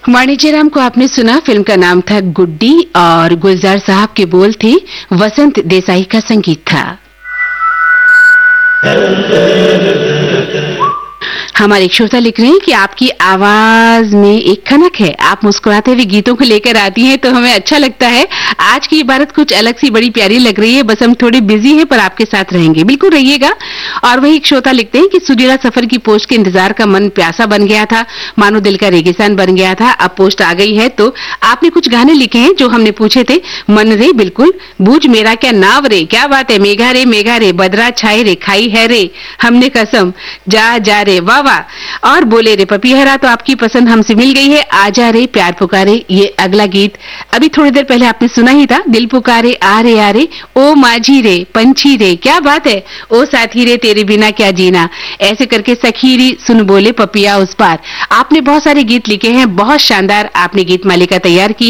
वाणिज्य राम को आपने सुना। फिल्म का नाम था गुड्डी और गुलजार साहब के बोल थे, वसंत देसाई का संगीत था। हमारे एक श्रोता लिख रहे हैं कि आपकी आवाज में एक खनक है, आप मुस्कुराते हुए गीतों को लेकर आती हैं तो हमें अच्छा लगता है। आज की इबारत कुछ अलग सी बड़ी प्यारी लग रही है, बस हम थोड़े बिजी हैं पर आपके साथ रहेंगे, बिल्कुल रहिएगा। और वही एक श्रोता लिखते हैं कि सुरीला सफर की पोस्ट के इंतजार का मन प्यासा बन गया था, मानो दिल का रेगिस्तान बन गया था। अब पोस्ट आ गई है तो आपने कुछ गाने लिखे हैं जो हमने पूछे थे। मन रे बिल्कुल, बूझ मेरा क्या नाव रे, क्या बात है, मेघा रे बदरा छाए रे, खाई है रे हमने कसम, जा रे वाह। और बोले रे पपीहरा तो आपकी पसंद हमसे मिल गई है। आजा रे प्यार पुकारे, ये अगला गीत अभी थोड़ी देर पहले आपने सुना ही था। दिल पुकारे आ रे ओ माझी रे पंछी रे, क्या बात है, ओ साथी रे तेरे बिना क्या जीना, ऐसे करके सखीरी सुन बोले पपिया उस पार। आपने बहुत सारे गीत लिखे हैं, बहुत शानदार आपने गीत मालिका तैयार की।